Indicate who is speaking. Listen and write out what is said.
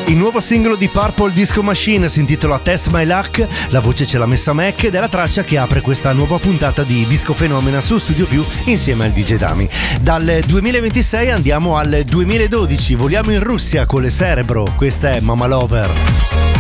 Speaker 1: Il nuovo singolo di Purple Disco Machine si intitola Test My Luck, la voce ce l'ha messa Mac ed è la traccia che apre questa nuova puntata di Disco Fenomena su Studio Più insieme al DJ Dami. Dal 2026 andiamo al 2012, voliamo in Russia con le Cerebro, questa è Mama Lover.